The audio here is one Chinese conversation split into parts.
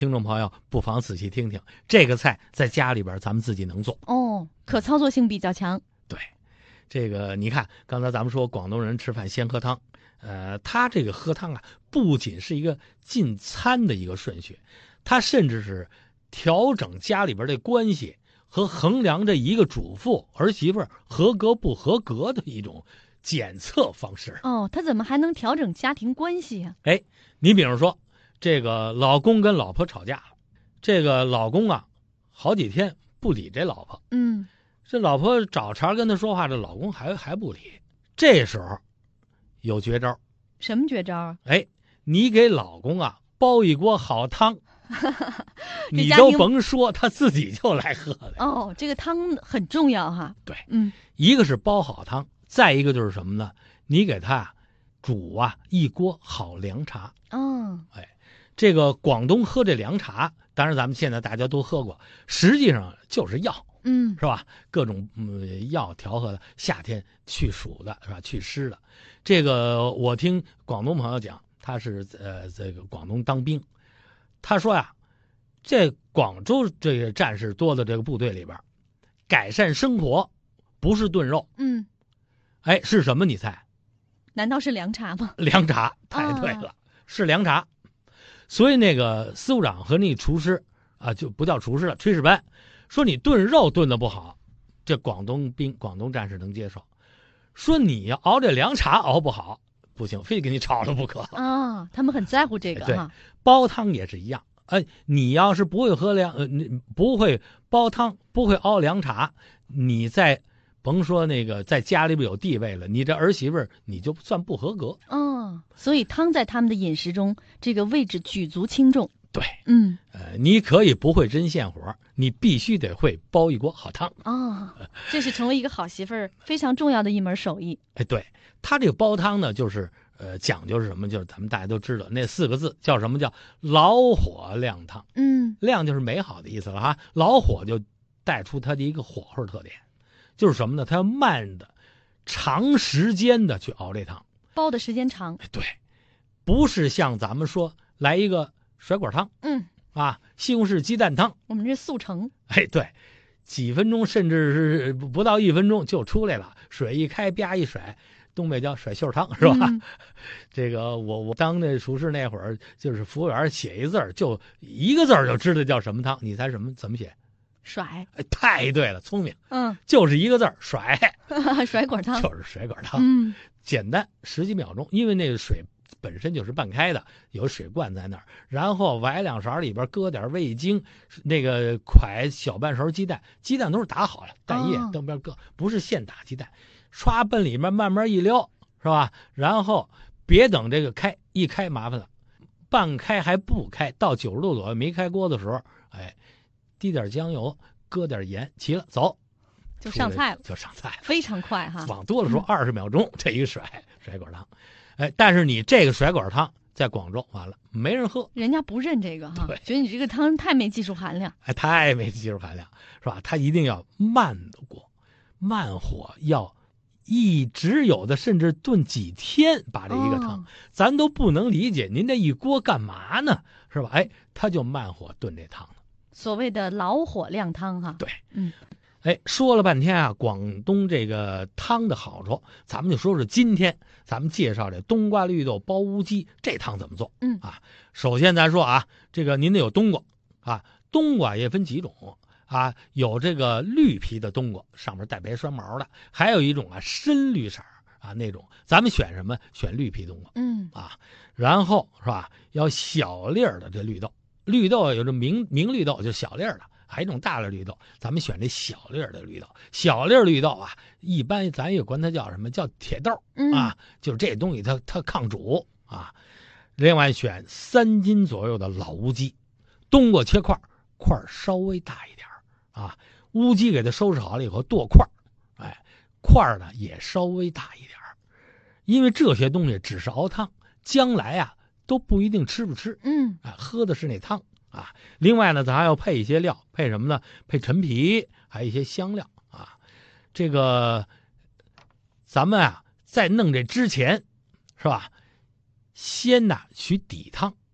听众朋友不妨仔细听听，这个菜在家里边咱们自己能做哦，可操作性比较强。 对，这个你看，刚才咱们说广东人吃饭先喝汤，他这个喝汤啊，不仅是一个进餐的一个顺序，他甚至是调整家里边的关系和衡量这一个主妇儿媳妇合格不合格的一种检测方式。 哦，他怎么还能调整家庭关系啊？ 你比如说，这个老公跟老婆吵架了，这个老公啊，好几天不理这老婆，这老婆找茬跟他说话，这老公还不理。这时候有绝招。 什么绝招啊？ 你给老公啊煲一锅好汤，你都甭说，他自己就来喝了。 哦，这个汤很重要哈。 对，一个是煲好汤，再一个就是什么呢？你给他煮啊一锅好凉茶。这个广东喝这凉茶，当然咱们现在大家都喝过，实际上就是药，是吧？各种药调和的，夏天去暑的，是吧？去湿的。这个我听广东朋友讲，他是这个广东当兵，他说呀，这广州这个战士多的这个部队里边，改善生活不是炖肉，是什么？你猜？ 难道是凉茶吗？ 凉茶，太对了，是凉茶。所以那个司务长和那厨师啊，就不叫厨师了，炊事班，说你炖肉炖的不好，这广东战士能接受。说你要熬这凉茶熬不好，不行，非得给你炒了不可啊！他们很在乎这个对，煲汤也是一样。你要是不会喝不会煲汤，不会熬凉茶，你在甭说那个在家里边有地位了，你这儿媳妇你就算不合格。 所以汤在他们的饮食中这个位置举足轻重。 对，你可以不会针线活，你必须得会煲一锅好汤。 这是成为一个好媳妇儿非常重要的一门手艺。 对，他这个煲汤呢，就是讲究是什么？就是咱们大家都知道那4个字叫什么？叫老火靓汤。靓就是美好的意思了哈。老火就带出它的一个火候特点，就是什么呢？它要慢的、长时间的去熬这汤， 煲的时间长。 对，不是像咱们说来一个甩果汤，西红柿鸡蛋汤， 我们这速成。 对，几分钟甚至是不到1分钟就出来了，水一开啪一甩，东北叫甩袖汤是吧？这个我当那厨师那会儿，就是服务员写一字就一个字就知道叫什么汤，你猜怎么写？ 甩。 太对了，聪明。就是一个字甩。 甩果汤就是甩果汤。简单10几秒钟，因为那个水本身就是半开的，有水罐在那儿，然后崴2勺里边搁点味精，那个㧟小半勺鸡蛋，鸡蛋都是打好了，蛋液东边搁，不是现打鸡蛋，刷奔里面慢慢一撩，是吧？然后别等这个一开麻烦了，半开还不开，到90度左右没开锅的时候，滴点酱油，搁点盐，齐了，走， 就上菜了，非常快哈。 往多了说20秒钟，这一个甩果汤。但是你这个甩果汤在广州完了没人喝， 人家不认这个哈，觉得你这个汤太没技术含量。 太没技术含量是吧？它一定要慢的过，慢火要一直有的，甚至炖几天把这一个汤，咱都不能理解您这一锅干嘛呢？是吧？他就慢火炖这汤呢。 所谓的老火靓汤哈。 对，说了半天啊，广东这个汤的好处，咱们就说说今天咱们介绍这冬瓜绿豆煲乌鸡这汤怎么做。首先咱说啊，这个您得有冬瓜啊，冬瓜也分几种啊，有这个绿皮的冬瓜，上面带白栓毛的，还有一种啊深绿色啊那种，咱们选什么？选绿皮冬瓜。然后是吧，要小粒儿的这绿豆，绿豆有这明绿豆，就小粒儿的。还有一种大粒绿豆，咱们选这小粒的绿豆。小粒绿豆啊，一般咱也管它叫什么？叫铁豆就是这东西它抗煮啊。另外选3斤左右的老乌鸡，冬瓜切块稍微大一点啊，乌鸡给它收拾好了以后剁块块呢也稍微大一点，因为这些东西只是熬汤，将来啊都不一定吃不吃。喝的是那汤。另外呢，咱还要配一些料，配什么呢？配陈皮，还有一些香料啊。这个咱们啊，在弄这之前，是吧？先取底汤，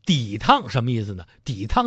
底汤什么意思呢？底汤